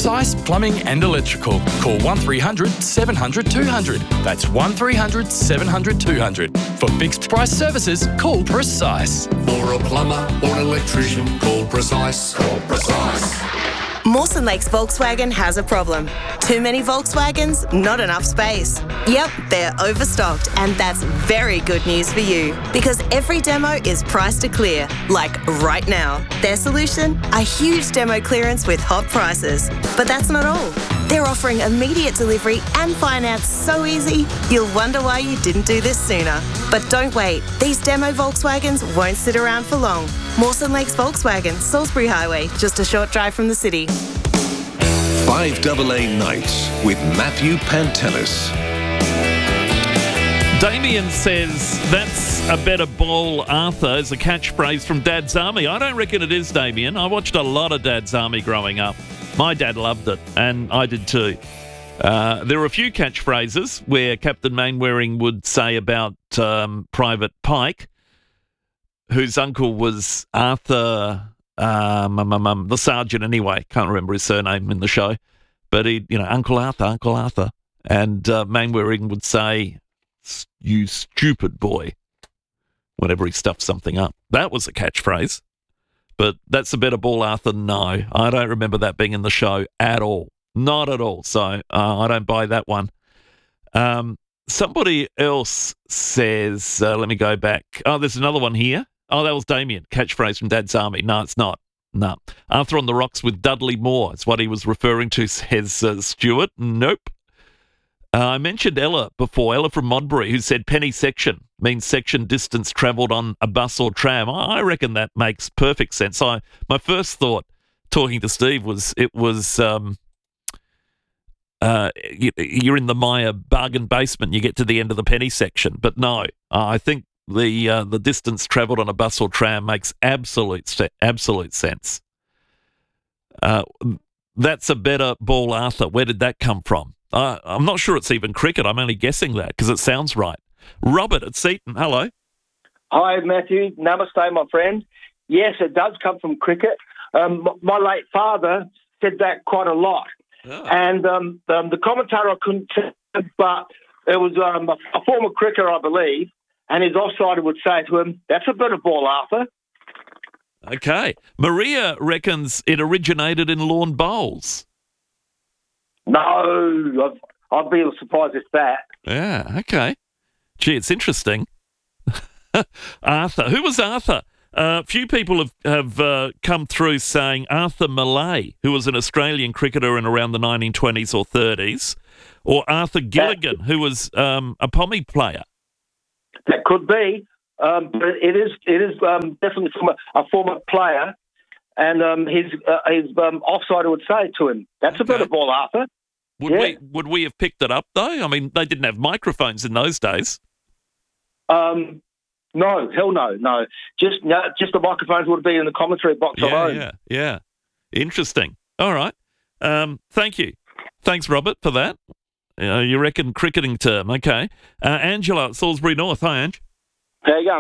Precise Plumbing and Electrical. Call 1300 700 200. That's 1300 700 200. For fixed price services, call Precise. For a plumber or an electrician, call Precise. Call Precise. Mawson Lakes Volkswagen has a problem. Too many Volkswagens, not enough space. Yep, they're overstocked, and that's very good news for you because every demo is priced to clear, like right now. Their solution? A huge demo clearance with hot prices. But that's not all. They're offering immediate delivery and finance so easy, you'll wonder why you didn't do this sooner. But don't wait. These demo Volkswagens won't sit around for long. Mawson Lakes Volkswagen, Salisbury Highway, just a short drive from the city. 5AA Nights with Matthew Pantelis. Damien says that's a better ball, Arthur, is a catchphrase from Dad's Army. I don't reckon it is, Damien. I watched a lot of Dad's Army growing up. My dad loved it, and I did too. There are a few catchphrases where Captain Mainwaring would say about Private Pike, whose uncle was Arthur, the sergeant anyway. Can't remember his surname in the show. But Uncle Arthur. And Mainwaring would say, "You stupid boy," whenever he stuffed something up. That was a catchphrase. But that's a better ball, Arthur. No, I don't remember that being in the show at all. Not at all. So I don't buy that one. Somebody else says, let me go back. Oh, there's another one here. Oh, that was Damien. Catchphrase from Dad's Army. No, it's not. No. Arthur on the Rocks with Dudley Moore. It's what he was referring to, says Stuart. Nope. I mentioned Ella before, Ella from Modbury, who said penny section means section distance travelled on a bus or tram. I reckon that makes perfect sense. My first thought, talking to Steve, was it was you're in the Myer bargain basement, you get to the end of the penny section. But no, I think the distance travelled on a bus or tram makes absolute sense. That's a better ball, Arthur. Where did that come from? I'm not sure it's even cricket. I'm only guessing that because it sounds right. Robert at Seaton, hello. Hi, Matthew. Namaste, my friend. Yes, it does come from cricket. My late father said that quite a lot. Oh. And the commentator I couldn't tell, but it was a former cricketer, I believe, and his offsider would say to him, "That's a bit of ball, Arthur." Okay. Maria reckons it originated in lawn bowls. No, I'd be surprised if that. Yeah, okay. Gee, it's interesting. Arthur. Who was Arthur? A few people have come through saying Arthur Millay, who was an Australian cricketer in around the 1920s or 30s, or Arthur Gilligan, who was a Pommy player. That could be, but it is definitely from a former player, and his offsider would say to him, "That's a bit of ball, Arthur." Would we have picked it up though? I mean, they didn't have microphones in those days. No, hell no. Just the microphones would be in the commentary box alone. Yeah. Interesting. All right. Thank you. Thanks, Robert, for that. You reckon cricketing term. Okay. Angela at Salisbury North. Hi, Ange. How you going?